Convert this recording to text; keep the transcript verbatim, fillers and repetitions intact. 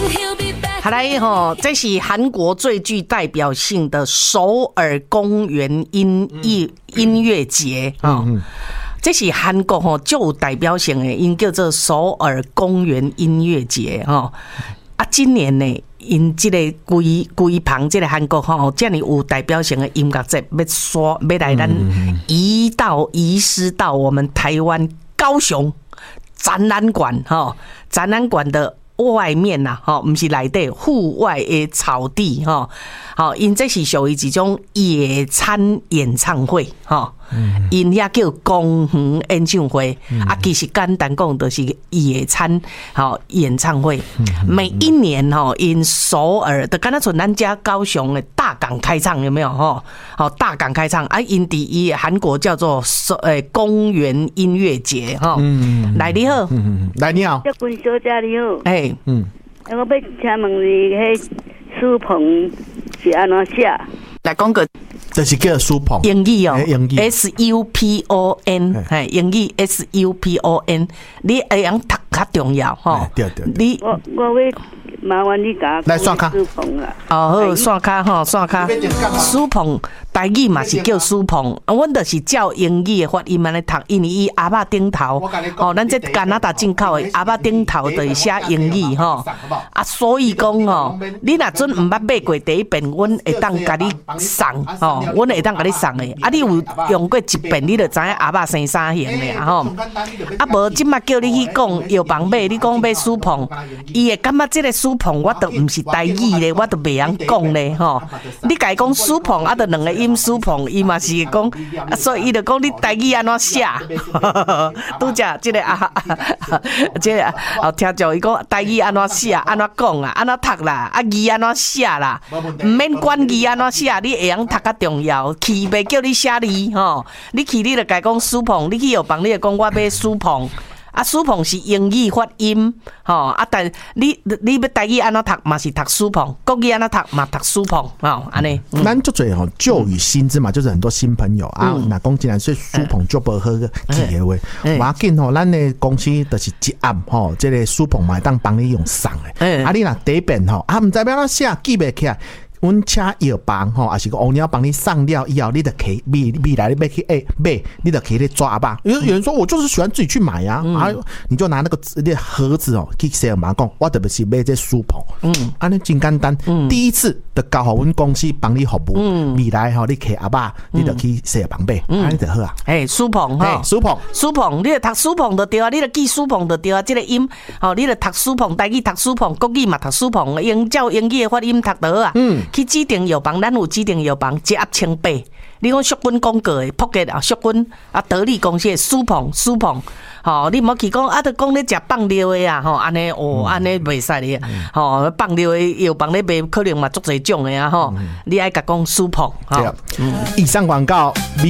好来吼，这是韩国最具代表性的首尔公园音乐音乐节啊。嗯嗯这是韩国吼最有代表性的，因叫做首尔公园音乐节吼。啊，今年呢，因这个规规旁这个韩国吼，这样有代表性的音乐节，要刷要来咱移到移师到我们台湾高雄展览馆哈，展览馆的外面呐，哈，不是内底户外的草地哈，好，因这是属于一种野餐演唱会哈。因遐叫公园演唱会，嗯、啊，其实简单讲就是野餐好演唱会。嗯、每一年吼，因首尔的，敢若像咱家高雄的大港开唱有没有吼？好，大港开唱啊，因第一韩国叫做诶公园音乐节哈。嗯，来你好， 嗯来你好， 这君小姐你好， 哎，嗯， 我要请问你，迄书棚是安怎写？ 来讲个。 就是叫书棚， 英语哦， 英语 S U P O N， 嘿，英语 S U P O N， 你会晓读较重要吼。 对对， 你我我要麻烦你甲来刷卡书棚啦。 哦，好，刷卡吼，刷卡。书棚台语嘛是叫书棚，阮就是照英语的发音安尼读，因为伊阿爸顶头，哦，咱这加拿大进口的阿爸顶头就是写英语吼。啊，所以讲吼，你若准毋捌买过第一遍，阮会当甲你送吼。阮会当甲你送诶，啊，你有用过一遍，你就知影阿爸生啥型诶吼。啊，无即马叫你去讲药房买，你讲买书棚，伊会感觉即个书棚我都毋是台语咧，我都袂晓讲咧吼。你家讲书棚，啊，就两个音书棚，伊嘛是讲，所以伊就讲你台语安怎写，拄则即个啊，即个哦，听着伊讲台语安怎写，安怎讲啊，安怎读啦，啊字安怎写啦，毋免管字安怎写，你会晓读较重要。去袂叫你写字吼，你去你就甲讲书棚，你去药房你就讲我买书棚。啊，书棚是英语发音，吼啊，但你你要台语安怎读嘛是读书棚，国语安怎读嘛读书棚，吼安尼。 咱足侪吼旧与新知嘛，就是很多新朋友啊，那讲既然说书棚就不好个记的话，我紧吼，咱的公司就是一暗吼，这个书棚嘛当帮你用送的，啊，你若第一遍吼，啊，唔知要怎写记袂起来。阮请药房吼，还是个乌鸟帮你上料以后，你就可以未未来你要去哎买，你就可以去抓吧。有有人说我就是喜欢自己去买呀、啊，嗯、啊，你就拿那个那盒子哦去写嘛讲，我特别是买这书棚，嗯，安尼真简单，嗯、第一次就交互阮公司帮你服务，嗯、未来吼你去阿爸，你就去写房买，安尼就好啊。 哎，书棚哈， 书棚， 书棚，你就读书棚就对啊，你就记书棚就对啊，这个音，吼，你就读书棚，台语读书棚，国语嘛读书棚，英照英语的发音读得好啊，嗯。去指定药房，咱有指定药房，一盒千八。你讲淑君广告的，普吉啊，淑君啊，得力公司的书棚，书棚，吼，你莫去讲啊，都讲咧食放料的啊，吼，安尼哦，安尼袂使哩，吼，放料的药房咧卖，可能嘛足侪种的啊，吼，你爱甲讲书棚，吼。 以上广告。